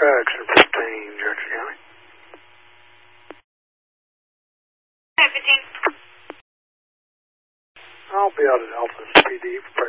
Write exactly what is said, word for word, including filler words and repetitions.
tracks in fifteen, Jackson County. fifteen. I'll be out at Alpha P D for